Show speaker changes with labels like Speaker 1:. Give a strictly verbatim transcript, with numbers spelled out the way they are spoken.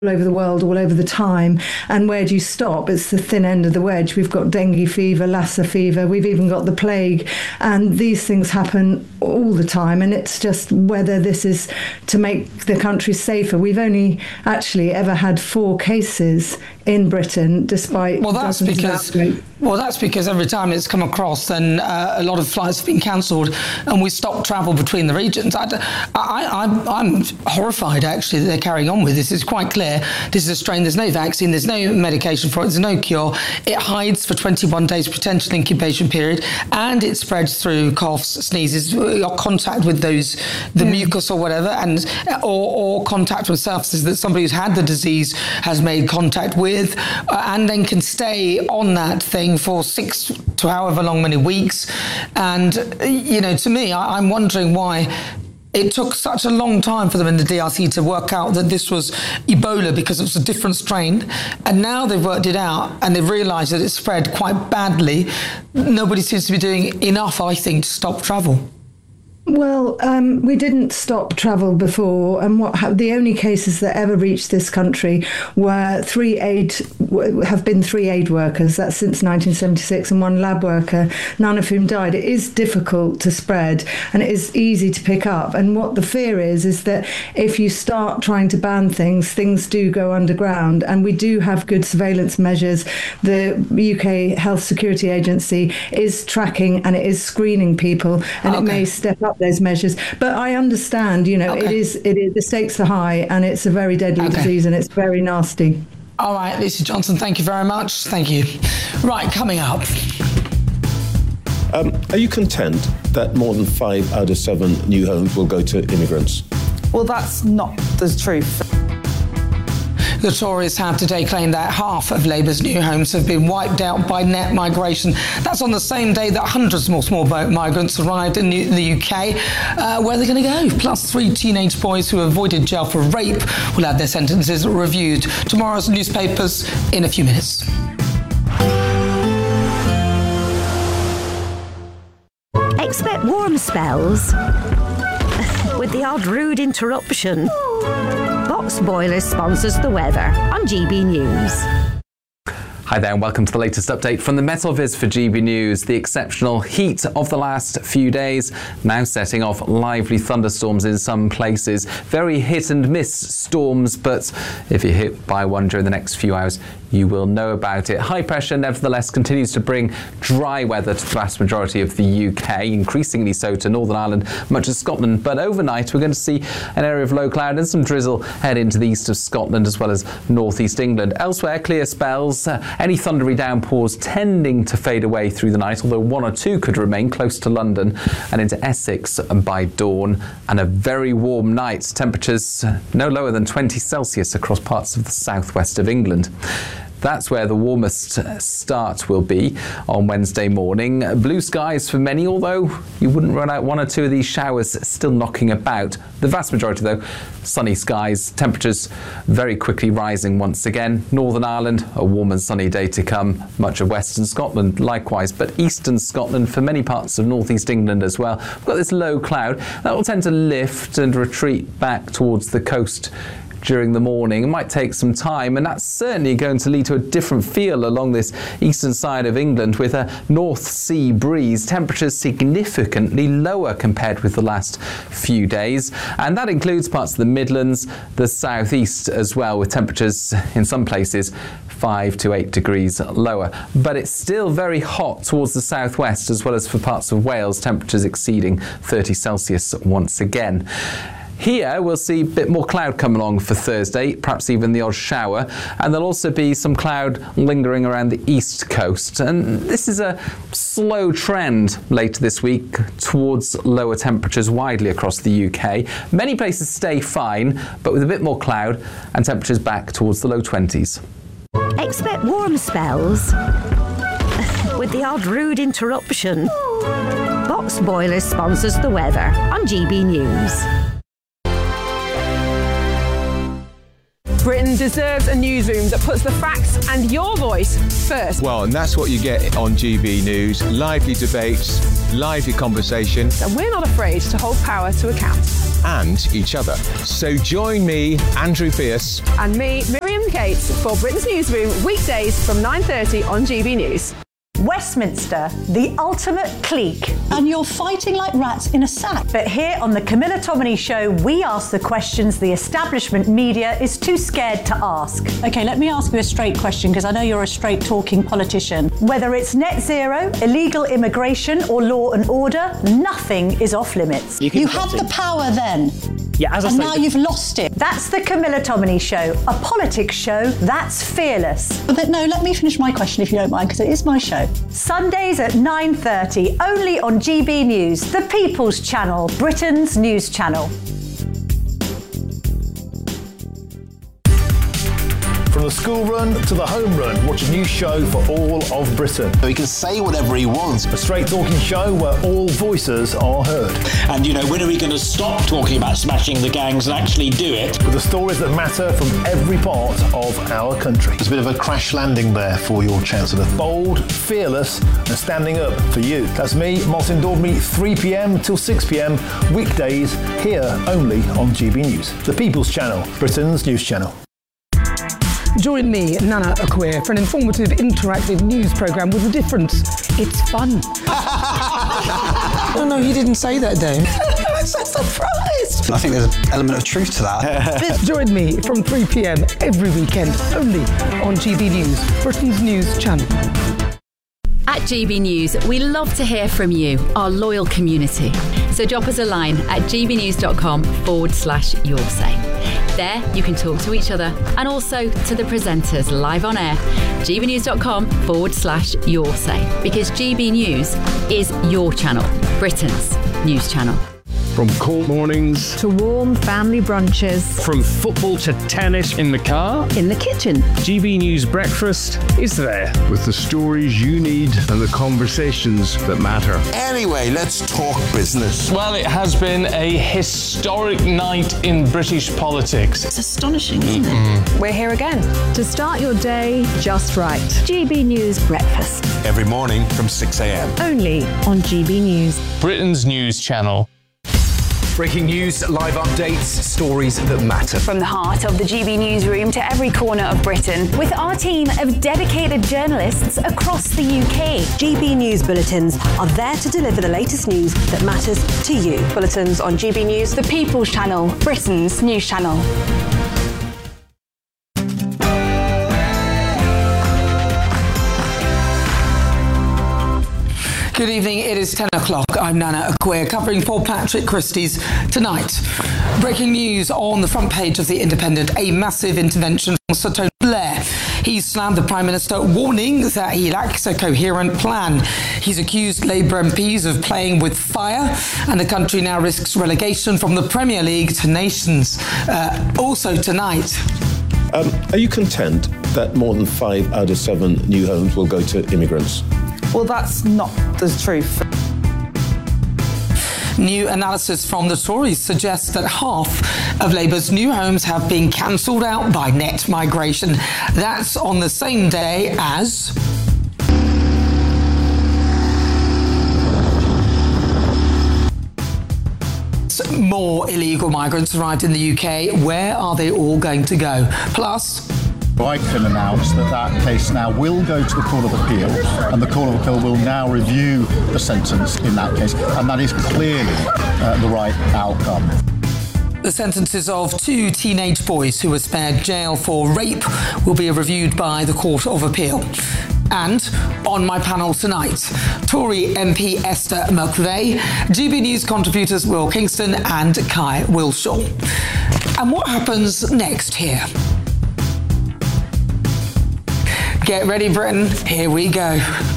Speaker 1: all over the world, all over the time. And where do you stop? It's the thin end of the wedge. We've got dengue fever, Lassa fever, we've even got the plague. And these things happen all the time. And it's just whether this is to make the country safer. We've only actually ever had four cases in Britain, despite
Speaker 2: well, that's because well, that's because every time it's come across, then uh, a lot of flights have been cancelled, and we stopped travel between the regions. I, I, I'm, I'm horrified actually that they're carrying on with this. It's quite clear this is a strain. There's no vaccine. There's no medication for it. There's no cure. It hides for twenty-one days potential incubation period, and it spreads through coughs, sneezes, or contact with those the yeah. mucus or whatever, and or, or contact with surfaces that somebody who's had the disease has made contact with. With, uh, and then can stay on that thing for six to however long many weeks. And, you know, to me, I, I'm wondering why it took such a long time for them in the D R C to work out that this was Ebola because it was a different strain. And now they've worked it out and they've realised that it spread quite badly. Nobody seems to be doing enough, I think, to stop travel.
Speaker 1: Well, um, we didn't stop travel before, and what ha- the only cases that ever reached this country were three aid w- have been three aid workers. That's since nineteen seventy-six, and one lab worker, none of whom died. It is difficult to spread, and it is easy to pick up. And what the fear is is that if you start trying to ban things, things do go underground. And we do have good surveillance measures. The U K Health Security Agency is tracking and it is screening people, and okay. it may step up those measures, but I understand, you know, okay. it is it is the stakes are high, and it's a very deadly okay. disease, and it's very nasty.
Speaker 2: All right, Lisa Johnson, thank you very much. Thank you. Right, coming up.
Speaker 3: Um, are you content that more than five out of seven new homes will go to immigrants?
Speaker 4: Well, that's not the truth.
Speaker 2: The Tories have today claimed that half of Labour's new homes have been wiped out by net migration. That's on the same day that hundreds more small boat migrants arrived in the U K. Uh, where are they going to go? Plus, three teenage boys who avoided jail for rape will have their sentences reviewed. Tomorrow's newspapers in a few minutes.
Speaker 5: Expect warm spells with the odd rude interruption. Box Boilers sponsors the weather on G B News.
Speaker 6: Hi there and welcome to the latest update from the Metalviz for G B News. The exceptional heat of the last few days now setting off lively thunderstorms in some places. Very hit and miss storms, but if you're hit by one during the next few hours, you will know about it. High pressure, nevertheless, continues to bring dry weather to the vast majority of the U K, increasingly so to Northern Ireland, much of Scotland. But overnight, we're going to see an area of low cloud and some drizzle head into the east of Scotland as well as northeast England. Elsewhere, clear spells. Uh, any thundery downpours tending to fade away through the night, although one or two could remain close to London and into Essex by dawn. And a very warm night. Temperatures no lower than twenty Celsius across parts of the southwest of England. That's where the warmest start will be on Wednesday morning. Blue skies for many, although you wouldn't run out one or two of these showers still knocking about. The vast majority, though, sunny skies. Temperatures very quickly rising once again. Northern Ireland, a warm and sunny day to come. Much of western Scotland, likewise. But eastern Scotland, for many parts of northeast England as well. We've got this low cloud. That will tend to lift and retreat back towards the coast during the morning. It might take some time, and that's certainly going to lead to a different feel along this eastern side of England with a North Sea breeze. Temperatures significantly lower compared with the last few days, and that includes parts of the Midlands, the southeast as well, with temperatures in some places five to eight degrees lower. But it's still very hot towards the southwest as well as for parts of Wales, temperatures exceeding thirty Celsius once again. Here we'll see a bit more cloud come along for Thursday, perhaps even the odd shower, and there'll also be some cloud lingering around the east coast. And this is a slow trend later this week towards lower temperatures widely across the U K. Many places stay fine, but with a bit more cloud and temperatures back towards the low twenties.
Speaker 5: Expect warm spells with the odd rude interruption. Box Boilers sponsors the weather on G B News.
Speaker 7: Britain deserves a newsroom that puts the facts and your voice first.
Speaker 8: Well, and that's what you get on G B News. Lively debates, lively conversation.
Speaker 7: And we're not afraid to hold power to account.
Speaker 8: And each other. So join me, Andrew Pierce.
Speaker 7: And me, Miriam Cates, for Britain's Newsroom, weekdays from nine thirty on G B News.
Speaker 9: Westminster, the ultimate clique.
Speaker 10: And you're fighting like rats in a sack.
Speaker 9: But here on the Camilla Tominey Show, we ask the questions the establishment media is too scared to ask.
Speaker 10: OK, let me ask you a straight question, because I know you're a straight-talking politician.
Speaker 9: Whether it's net zero, illegal immigration or law and order, nothing is off limits.
Speaker 10: You, you had the power then.
Speaker 11: Yeah, as I
Speaker 10: and
Speaker 11: say,
Speaker 10: now you've lost it.
Speaker 9: That's the Camilla Tominey Show, a politics show that's fearless.
Speaker 10: But no, let me finish my question if you don't mind, because it is my show.
Speaker 9: Sundays at nine thirty, only on G B News, the People's Channel, Britain's news channel.
Speaker 12: From the school run to the home run, watch a new show for all of Britain.
Speaker 13: He can say whatever he wants.
Speaker 12: A straight talking show where all voices are heard.
Speaker 14: And, you know, when are we going to stop talking about smashing the gangs and actually do it?
Speaker 12: With the stories that matter from every part of our country.
Speaker 13: There's a bit of a crash landing there for your Chancellor.
Speaker 12: Bold, fearless and standing up for you. That's me, Martin Daubney, three p.m. till six p.m. weekdays here only on G B News. The People's Channel, Britain's news channel.
Speaker 2: Join me, Nana Akua, for an informative, interactive news programme with a difference. It's fun. No, no, he didn't say that, Dave. I'm so surprised.
Speaker 15: I think there's an element of truth to that.
Speaker 2: Join me from three p.m. every weekend, only on G B News, Britain's news channel.
Speaker 16: At G B News, we love to hear from you, our loyal community. So drop us a line at gbnews.com forward slash your say. There, you can talk to each other and also to the presenters live on air. gbnews.com forward slash your say. Because G B News is your channel, Britain's news channel.
Speaker 17: From cold mornings
Speaker 5: to warm family brunches,
Speaker 17: from football to tennis in the car,
Speaker 5: in the kitchen,
Speaker 17: G B News Breakfast is there with the stories you need and the conversations that matter.
Speaker 13: Anyway, let's talk business.
Speaker 18: Well, it has been a historic night in British politics.
Speaker 10: It's astonishing, isn't it?
Speaker 7: We're here again
Speaker 5: to start your day just right. G B News Breakfast.
Speaker 13: Every morning from six a.m.
Speaker 5: Only on G B News,
Speaker 18: Britain's news channel.
Speaker 19: Breaking news, live updates, stories that matter.
Speaker 20: From the heart of the G B Newsroom to every corner of Britain, with our team of dedicated journalists across the U K.
Speaker 16: G B News Bulletins are there to deliver the latest news that matters to you.
Speaker 20: Bulletins on G B News, the People's Channel, Britain's news channel.
Speaker 2: Good evening, it is ten o'clock. I'm Nana Akua, covering for Patrick Christie's tonight. Breaking news on the front page of The Independent, a massive intervention from Sir Tony Blair. He's slammed the Prime Minister, warning that he lacks a coherent plan. He's accused Labour M Ps of playing with fire, and the country now risks relegation from the Premier League to Nations. Uh, also tonight...
Speaker 3: Um, are you content that more than five out of seven new homes will go to immigrants?
Speaker 4: Well, that's not the truth.
Speaker 2: New analysis from the Tories suggests that half of Labour's new homes have been cancelled out by net migration. That's on the same day as... more illegal migrants arrived in the U K. Where are they all going to go? Plus... I can announce that that case now will go to the Court of Appeal, and the Court of Appeal will now review the sentence in that case, and that is clearly uh, the right outcome. The sentences of two teenage boys who were spared jail for rape will be reviewed by the Court of Appeal. And on my panel tonight, Tory M P Esther McVey, G B News contributors Will Kingston and Kai Wilshaw. And what happens next here? Get ready, Britain. Here we go.